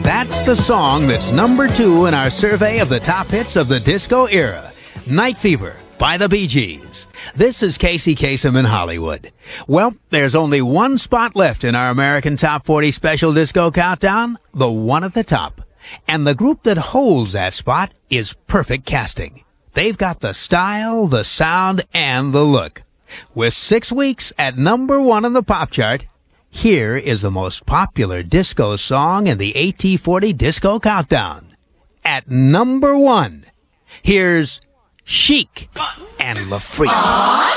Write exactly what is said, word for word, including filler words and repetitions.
That's the song that's number two in our survey of the top hits of the disco era. Night Fever by the Bee Gees. This is Casey Kasem in Hollywood. Well, there's only one spot left in our American Top forty Special Disco Countdown, the one at the top. And the group that holds that spot is Perfect Casting. They've got the style, the sound, and the look. With six weeks at number one on the pop chart, here is the most popular disco song in the A T forty Disco Countdown. At number one, here's Chic and La Freak.